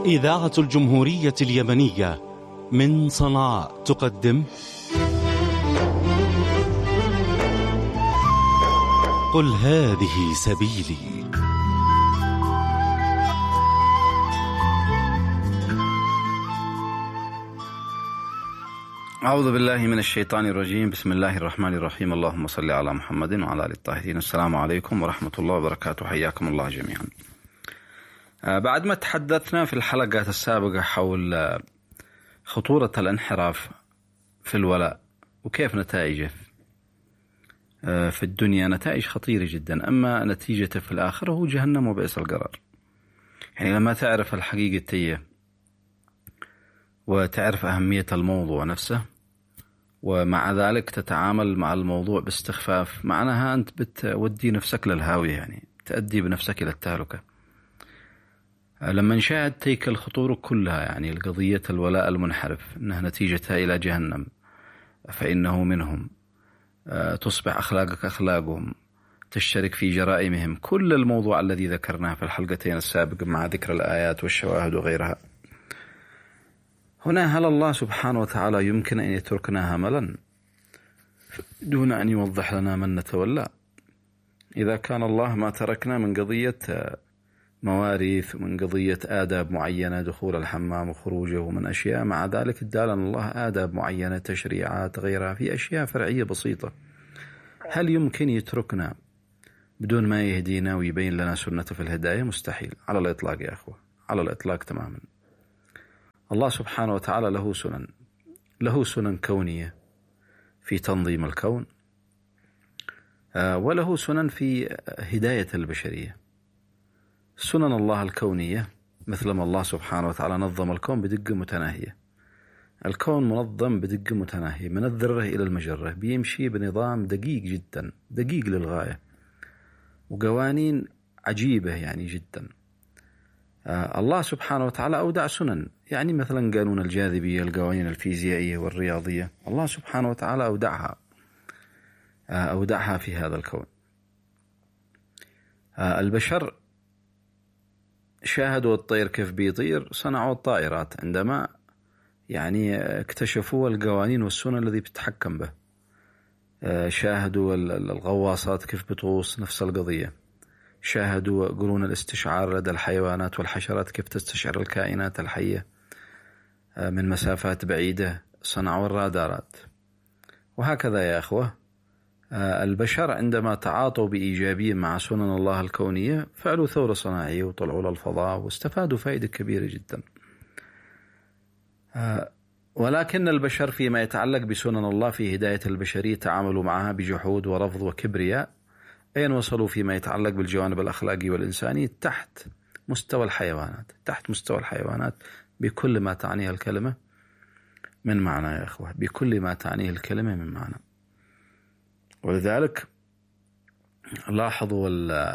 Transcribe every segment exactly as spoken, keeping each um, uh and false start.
إذاعة الجمهورية اليمنية من صنعاء تقدم قل هذه سبيلي. أعوذ بالله من الشيطان الرجيم. بسم الله الرحمن الرحيم. اللهم صل على محمد وعلى آل الطاهرين. السلام عليكم ورحمة الله وبركاته. حياكم الله جميعا. بعد ما تحدثنا في الحلقات السابقة حول خطورة الانحراف في الولاء وكيف نتائجه في الدنيا، نتائج خطيرة جدا، أما نتيجته في الآخرة هو جهنم وبئس القرار. يعني لما تعرف الحقيقة وتعرف أهمية الموضوع نفسه ومع ذلك تتعامل مع الموضوع باستخفاف، معناها أنت بتودي نفسك للهاوية، يعني تؤدي بنفسك إلى التهلكة. لما نشاهد تلك الخطورة كلها، يعني القضية الولاء المنحرف أنها نتيجتها إلى جهنم فإنه منهم، تصبح أخلاقك أخلاقهم، تشترك في جرائمهم، كل الموضوع الذي ذكرناه في الحلقتين السابقة مع ذكر الآيات والشواهد وغيرها. هنا هل الله سبحانه وتعالى يمكن أن يتركنا هملا دون أن يوضح لنا من نتولى؟ إذا كان الله ما تركنا من قضية مواريث ومن قضية آداب معينة، دخول الحمام وخروجه، ومن أشياء مع ذلك ادالنا الله آداب معينة، تشريعات غيرها، في أشياء فرعية بسيطة. هل يمكن يتركنا بدون ما يهدينا ويبين لنا سنته في الهداية؟ مستحيل على الإطلاق يا أخوة، على الإطلاق تماما. الله سبحانه وتعالى له سنن، له سنن كونية في تنظيم الكون، وله سنن في هداية البشرية. سنن الله الكونية مثل ما الله سبحانه وتعالى نظم الكون بدقة متناهية. الكون منظم بدقة متناهية من الذرة إلى المجرة، بيمشي بنظام دقيق جدا، دقيق للغاية، وقوانين عجيبة يعني جدا. آه الله سبحانه وتعالى أودع سنن، يعني مثلا قانون الجاذبية، القوانين الفيزيائية والرياضية، الله سبحانه وتعالى أودعها آه أودعها في هذا الكون. آه البشر شاهدوا الطير كيف بيطير، صنعوا الطائرات عندما يعني اكتشفوا القوانين والسنن الذي بتتحكم به. شاهدوا الغواصات كيف بتغوص، نفس القضية. شاهدوا قرون الاستشعار لدى الحيوانات والحشرات كيف تستشعر الكائنات الحية من مسافات بعيدة، صنعوا الرادارات. وهكذا يا أخوة، البشر عندما تعاطوا بإيجابية مع سنن الله الكونية فعلوا ثورة صناعية وطلعوا للفضاء واستفادوا فائدة كبيرة جدا. ولكن البشر فيما يتعلق بسنن الله في هداية البشرية تعاملوا معها بجحود ورفض وكبرياء. أين وصلوا فيما يتعلق بالجوانب الأخلاقي والإنساني؟ تحت مستوى الحيوانات، تحت مستوى الحيوانات بكل ما تعنيه الكلمة من معنى يا أخوة، بكل ما تعنيه الكلمة من معنى. ولذلك لاحظوا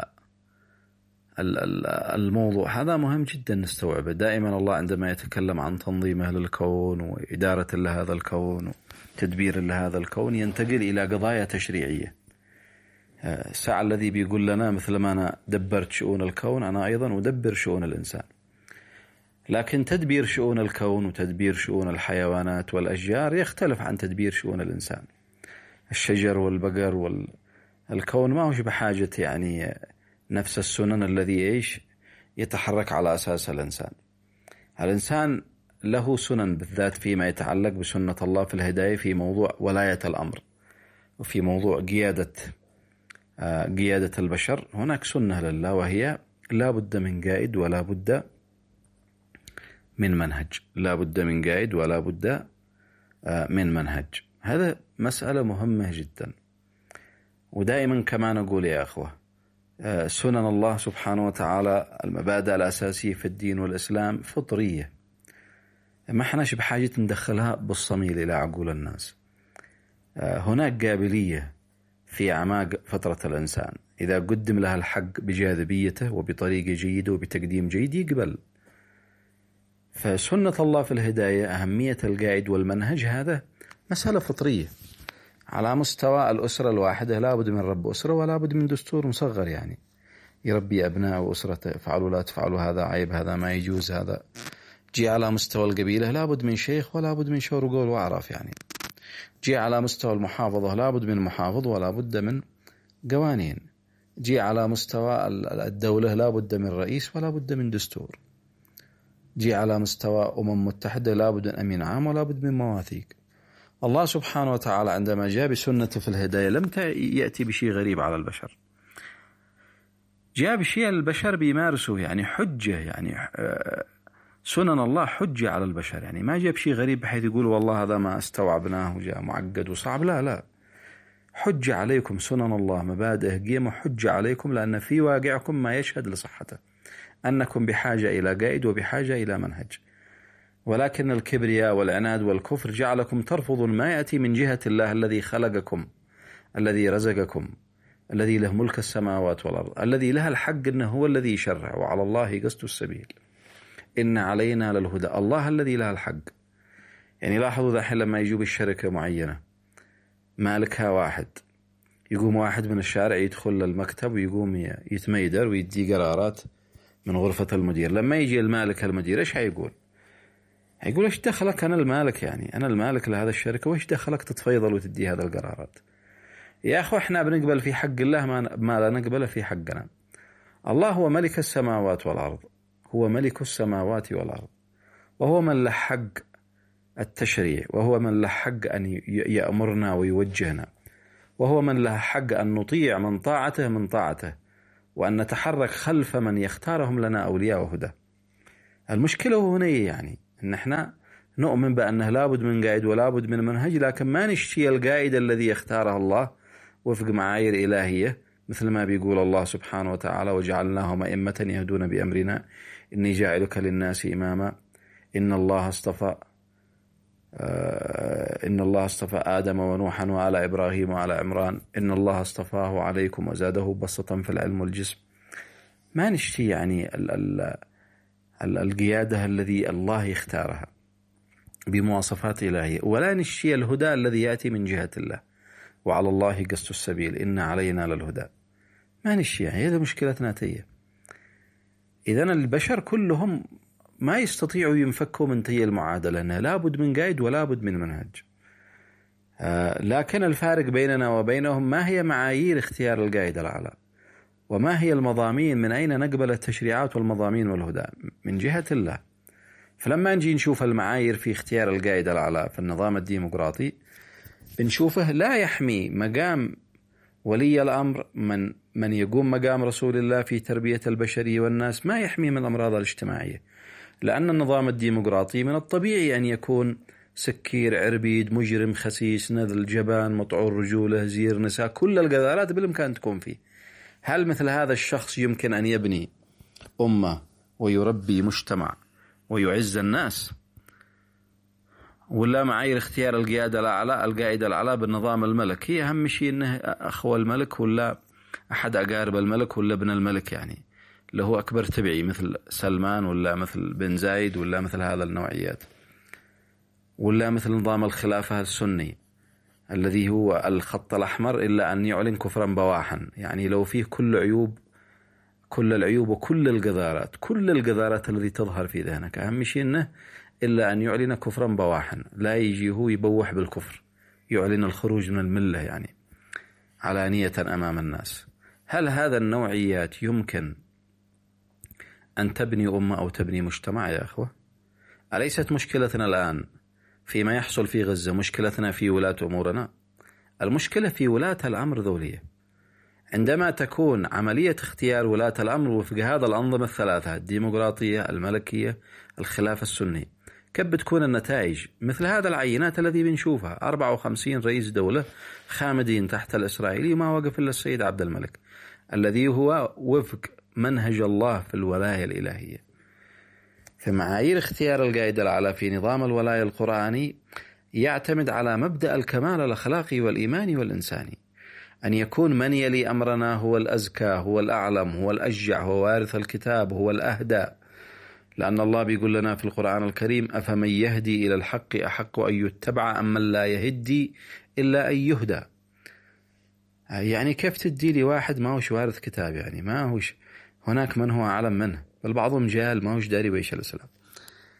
الموضوع هذا مهم جدا نستوعبه. دائما الله عندما يتكلم عن تنظيمه للكون وإدارة لهذا الكون وتدبير لهذا الكون ينتقل إلى قضايا تشريعية. الساعة الذي بيقول لنا مثل ما أنا دبرت شؤون الكون أنا أيضا أدبر شؤون الإنسان. لكن تدبير شؤون الكون وتدبير شؤون الحيوانات والأشجار يختلف عن تدبير شؤون الإنسان. الشجر والبقر والكون ما هوش بحاجة يعني نفس السنن الذي يعيش يتحرك على أساس الإنسان. الإنسان له سنن بالذات فيما يتعلق بسنة الله في الهداية في موضوع ولاية الأمر وفي موضوع قيادة قيادة البشر. هناك سنة لله وهي لا بد من قائد ولا بد من منهج، لا بد من قائد ولا بد من منهج. هذا مسألة مهمة جدا. ودائما كما نقول يا أخوة، سنن الله سبحانه وتعالى المبادئ الأساسية في الدين والإسلام فطرية، ما احناش بحاجة ندخلها بالصميل إلى عقول الناس. هناك قابلية في أعماق فطرة الإنسان، إذا قدم لها الحق بجاذبيته وبطريقة جيدة وبتقديم جيد يقبل. فسنة الله في الهداية، أهمية القائد والمنهج، هذا مسألة فطرية. على مستوى الأسرة الواحدة لا بد من رب أسرة ولا بد من دستور مصغر، يعني يربي أبناء وأسرته، افعلوا لا تفعلوا، هذا عيب، هذا ما يجوز، هذا جي على مستوى القبيلة لابد من شيخ ولا بد من شور وقول وأعراف يعني. جي على مستوى المحافظة لابد من محافظ ولا بد من قوانين. جي على مستوى الدولة لابد من رئيس ولا بد من دستور. جي على مستوى أمم متحدة لابد من أمين عام ولا بد من مواثيق. الله سبحانه وتعالى عندما جاء بسنته في الهداية لم يأتي بشيء غريب على البشر، جاء بشيء البشر بيمارسوا يعني حجة، يعني سنن الله حجة على البشر، يعني ما جاء بشيء غريب بحيث يقول والله هذا ما استوعبناه وجاء معقد وصعب. لا لا، حجة عليكم سنن الله، مبادئ قيمة حجة عليكم، لأن في واقعكم ما يشهد لصحته، أنكم بحاجة إلى قائد وبحاجة إلى منهج. ولكن الكبرياء والعناد والكفر جعلكم ترفضون ما يأتي من جهة الله الذي خلقكم، الذي رزقكم، الذي له ملك السماوات والأرض، الذي له الحق أنه هو الذي يشرع وعلى الله قصد السبيل، إن علينا للهدى. الله الذي له الحق. يعني لاحظوا ذا حين لما يجوا بالشركة معينة مالكها واحد، يقوم واحد من الشارع يدخل للمكتب ويقوم يتميدر ويدي قرارات من غرفة المدير. لما يجي المالك المدير إيش هيقول؟ هيقول إيش دخلك أنا المالك، يعني أنا المالك لهذا الشركة، وإيش دخلك تتفيضل وتدي هذا القرارات؟ يا أخو إحنا بنقبل في حق الله ما, ما لا نقبل في حقنا. الله هو ملك السماوات والأرض، هو ملك السماوات والأرض، وهو من له حق التشريع، وهو من له حق أن يأمرنا ويوجهنا، وهو من له حق أن نطيع من طاعته من طاعته، وأن نتحرك خلف من يختارهم لنا أولياء وهدى. المشكلة هنا يعني أن احنا نؤمن بأنه لابد من قائد ولابد من منهج، لكن ما نشتي القائد الذي يختاره الله وفق معايير إلهية، مثل ما بيقول الله سبحانه وتعالى وجعلناهم أئمة يهدون بأمرنا إني جاعلك للناس إماما إن الله اصطفى آه إن الله اصطفى آدم ونوحا وعلى إبراهيم وعلى عمران إن الله اصطفاه عليكم وزاده بسطا في العلم والجسم. ما نشتي يعني ال ال ال القيادة الذي الله يختارها بمواصفات إلهية، ولا نشتي الهدى الذي يأتي من جهة الله وعلى الله قصد السبيل إن علينا للهدى. ما نشتي، يعني هذا مشكلتنا تيه. إذن البشر كلهم ما يستطيعوا ينفكوا من تي المعادلة، أنه لابد من قائد ولابد من منهج. آه لكن الفارق بيننا وبينهم ما هي معايير اختيار القائد الأعلى، وما هي المضامين، من أين نقبل التشريعات والمضامين والهدى؟ من جهة الله. فلما نجي نشوف المعايير في اختيار القائد الأعلى في النظام الديمقراطي بنشوفه لا يحمي مقام ولي الأمر من من يقوم مقام رسول الله في تربية البشرية والناس، ما يحمي من الأمراض الاجتماعية، لأن النظام الديمقراطي من الطبيعي أن يكون سكير عربيد مجرم خسيس نذل جبان مطعور رجوله زير نساء، كل القذارات بالإمكان تكون فيه. هل مثل هذا الشخص يمكن أن يبني أمة ويربي مجتمع ويعز الناس؟ ولا معايير اختيار القيادة الأعلى القائد الأعلى بالنظام الملكي أهم شيء أنه أخو الملك ولا أحد أقارب الملك ولا ابن الملك، يعني اللي هو أكبر تبعي مثل سلمان ولا مثل بن زايد ولا مثل هذا النوعيات، ولا مثل نظام الخلافة السني الذي هو الخط الأحمر إلا أن يعلن كفرا بواحا، يعني لو فيه كل عيوب كل العيوب وكل القذارات كل القذارات التي تظهر في ذهنك، أهم شيء أنه إلا أن يعلن كفرا بواحا، لا يجي هو يبوح بالكفر، يعلن الخروج من الملة يعني علانية أمام الناس. هل هذا النوعيات يمكن أن تبني أمة أو تبني مجتمع يا أخوة؟ أليست مشكلتنا الآن فيما يحصل في غزة مشكلتنا في ولاة أمورنا؟ المشكلة في ولاة الأمر ذولية. عندما تكون عملية اختيار ولاة الأمر وفق هذا الأنظمة الثلاثة الديمقراطية الملكية الخلافة السني، كيف بتكون النتائج؟ مثل هذا العينات الذي بنشوفها أربعة وخمسين رئيس دولة خامدين تحت الإسرائيلي، ما وقف إلا السيد عبد الملك الذي هو وفق منهج الله في الولاية الإلهية. في معايير اختيار القائد الأعلى في نظام الولاية القرآني يعتمد على مبدأ الكمال الأخلاقي والإيماني والإنساني، أن يكون من يلي أمرنا هو الأزكى هو الأعلم هو الأشجع هو وارث الكتاب هو الأهدى، لأن الله بيقول لنا في القرآن الكريم أفمن يهدي إلى الحق أحق أن يتبع أم من لا يهدي إلا أن يهدى. يعني كيف تدي لي واحد ما هوش وارث كتاب، يعني ما هوش هناك من هو أعلم منه، بل بعضهم جاهل ما هوش داري ويش الإسلام.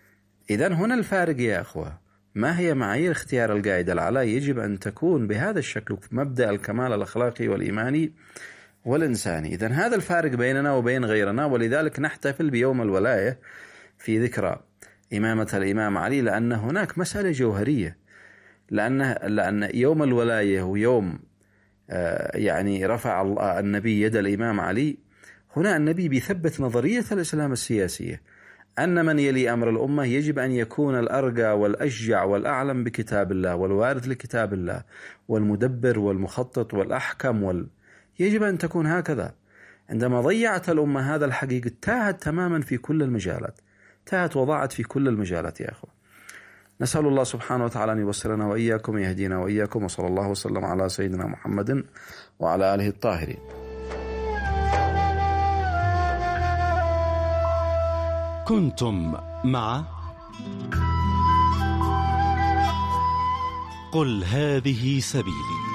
إذن هنا الفارق يا أخوة، ما هي معايير اختيار القائد الأعلى؟ يجب أن تكون بهذا الشكل، مبدأ الكمال الأخلاقي والإيماني والإنساني. إذن هذا الفارق بيننا وبين غيرنا، ولذلك نحتفل بيوم الولاية في ذكرى إمامة الإمام علي، لأن هناك مسألة جوهرية، لأن لأن يوم الولاية ويوم يعني رفع النبي يد الإمام علي، هنا النبي بيثبت نظرية الإسلام السياسية، أن من يلي أمر الأمة يجب أن يكون الأرقى والأشجع والأعلم بكتاب الله والوارث لكتاب الله والمدبر والمخطط والأحكم وال... يجب أن تكون هكذا. عندما ضيعت الأمة هذا الحقيقة تاهت تماما في كل المجالات، تاهت وضاعت في كل المجالات يا أخوة. نسأل الله سبحانه وتعالى أن يبصرنا وإياكم، يهدينا وإياكم، وصلى الله وسلم على سيدنا محمد وعلى آله الطاهرين. كنتم مع قل هذه سبيلي